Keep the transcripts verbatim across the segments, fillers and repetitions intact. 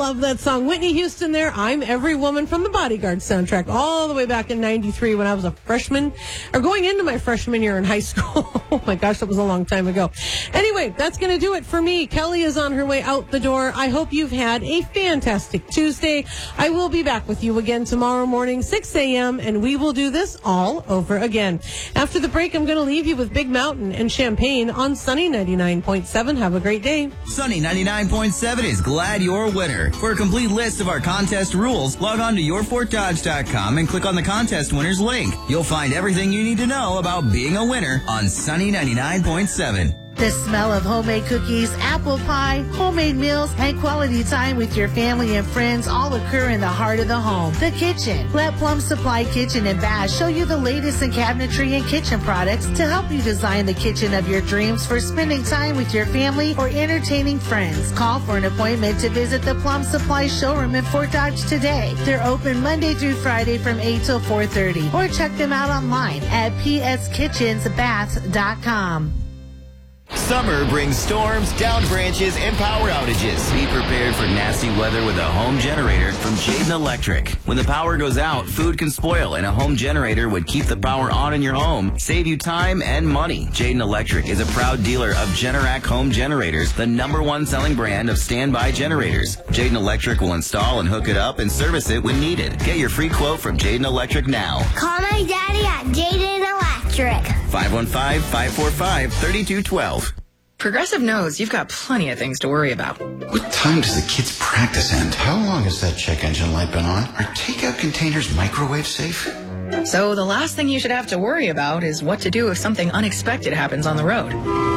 love that song. Whitney Houston there. I'm Every Woman from the Bodyguard soundtrack all the way back in ninety-three when I was a freshman, or going into my freshman year in high school. Oh my gosh, that was a long time ago. Anyway, that's going to do it for me. Kelly is on her way out the door. I hope you've had a fantastic Tuesday. I will be back with you again tomorrow morning, six a.m., and we will do this all over again. After the break, I'm going to leave you with Big Mountain and Champagne on Sunny ninety-nine point seven. Have a great day. Sunny ninety-nine point seven is glad you're a winner. For a complete list of our contest rules, log on to your fort dodge dot com and click on the contest winners link. You'll find everything you need to know about being a winner on Sunny ninety-nine point seven. The smell of homemade cookies, apple pie, homemade meals, and quality time with your family and friends all occur in the heart of the home, the kitchen. Let Plum Supply Kitchen and Bath show you the latest in cabinetry and kitchen products to help you design the kitchen of your dreams for spending time with your family or entertaining friends. Call for an appointment to visit the Plum Supply showroom in Fort Dodge today. They're open Monday through Friday from eight till four thirty, or check them out online at p s kitchens bath dot com. Summer brings storms, downed branches, and power outages. Be prepared for nasty weather with a home generator from Jayden Electric. When the power goes out, food can spoil, and a home generator would keep the power on in your home, save you time and money. Jayden Electric is a proud dealer of Generac Home Generators, the number one selling brand of standby generators. Jayden Electric will install and hook it up and service it when needed. Get your free quote from Jayden Electric now. Call my daddy at Jayden Electric. five one five, five four five, three two one two. Progressive knows you've got plenty of things to worry about. What time does the kids' practice end? How long has that check engine light been on? Are takeout containers microwave safe? So the last thing you should have to worry about is what to do if something unexpected happens on the road.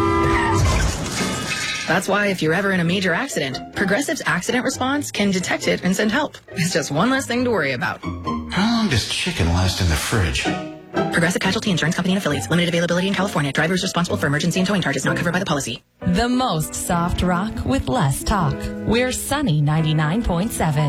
That's why if you're ever in a major accident, Progressive's accident response can detect it and send help. It's just one less thing to worry about. How long does chicken last in the fridge? Progressive Casualty Insurance Company and Affiliates. Limited availability in California. Drivers responsible for emergency and towing charges not covered by the policy. The most soft rock with less talk. We're Sunny ninety-nine point seven.